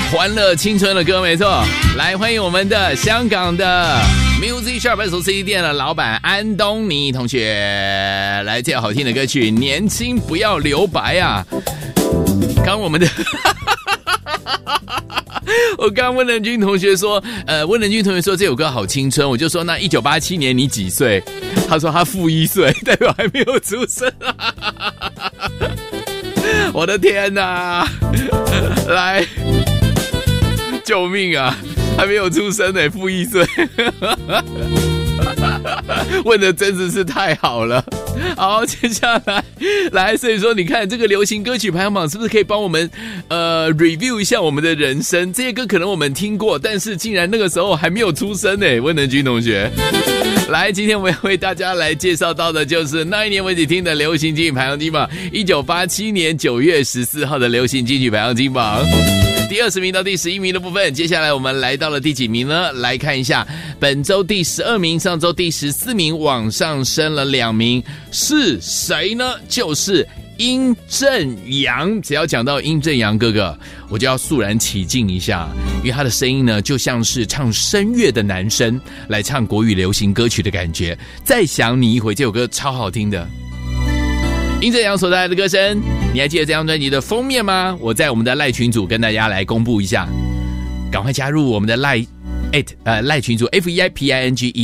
欢乐青春的歌，没错。来，欢迎我们的香港的 Music Shop 手 CD 店的老板安东尼同学，来这好听的歌曲《年轻不要留白》啊。刚我们的我刚温仁君同学说，这首歌好青春，我就说那1987年你几岁？他说他负1岁，代表还没有出生啊！我的天哪！来，救命啊！还没有出生呢，负1岁。问的真是太好了。好，接下来，所以说你看这个流行歌曲排行榜是不是可以帮我们review 一下我们的人生？这些歌可能我们听过，但是竟然那个时候还没有出生呢。温能君同学，来，今天我们为大家来介绍到的就是那一年为你听的流行金曲排行金榜，1987年9月14号的流行金曲排行金榜。第20名到第11名的部分，接下来我们来到了第几名呢？来看一下，本周第12名，上周第14名，往上升了2名，是谁呢？就是殷正阳。只要讲到殷正阳哥哥，我就要肃然起敬一下，因为他的声音呢，就像是唱声乐的男生来唱国语流行歌曲的感觉。再想你一回，这首歌超好听的。殷正阳所带来的歌声，你还记得这张专辑的封面吗？我在我们的赖群组跟大家来公布一下，赶快加入我们的赖群组 FEIPING